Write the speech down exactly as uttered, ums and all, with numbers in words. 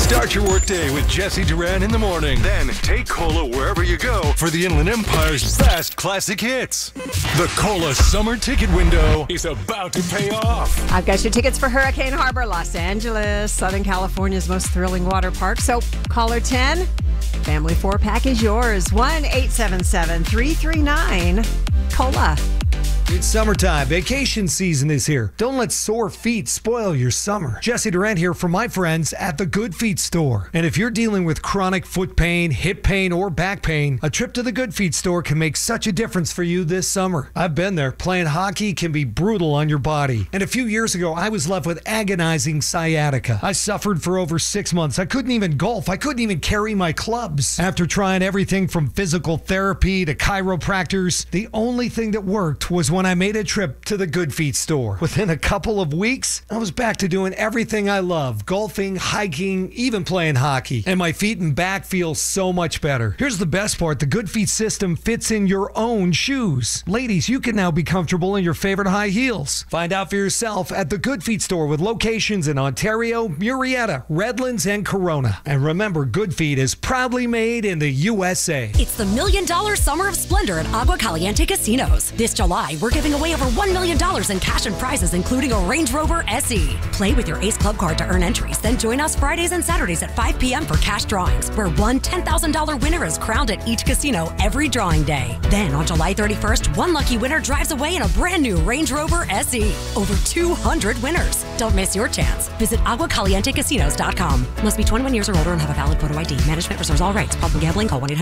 Start your workday with Jesse Duran in the morning. Then take Cola wherever you go for the Inland Empire's best classic hits. The Cola summer ticket window is about to pay off. I've got your tickets for Hurricane Harbor, Los Angeles, Southern California's most thrilling water park. So caller ten, family four pack is yours. one eight seven seven, three three nine, COLA. It's summertime. Vacation season is here. Don't let sore feet spoil your summer. Jesse Durant here for my friends at the Good Feet store. And if you're dealing with chronic foot pain, hip pain, or back pain, a trip to the Good Feet store can make such a difference for you this summer. I've been there. Playing hockey can be brutal on your body. And a few years ago, I was left with agonizing sciatica. I suffered for over six months. I couldn't even golf. I couldn't even carry my clubs. After trying everything from physical therapy to chiropractors, the only thing that worked was when I made a trip to the Good Feet store. Within a couple of weeks, I was back to doing everything I love: golfing, hiking, even playing hockey. And my feet and back feel so much better. Here's the best part: the Good Feet system fits in your own shoes. Ladies, you can now be comfortable in your favorite high heels. Find out for yourself at the Good Feet store with locations in Ontario, Murrieta, Redlands, and Corona. And remember, Good Feet is proudly made in the U S A. It's the Million Dollar Summer of Splendor at Agua Caliente Casinos. This July, we're giving away over one million dollars in cash and prizes, including a Range Rover S E. Play with your Ace Club card to earn entries. Then join us Fridays and Saturdays at five p.m. for cash drawings, where one ten thousand dollars winner is crowned at each casino every drawing day. Then on July thirty-first, one lucky winner drives away in a brand new Range Rover S E. Over two hundred winners. Don't miss your chance. Visit agua caliente casinos dot com. Must be twenty-one years or older and have a valid photo I D. Management reserves all rights. Problem gambling? Call one eight hundred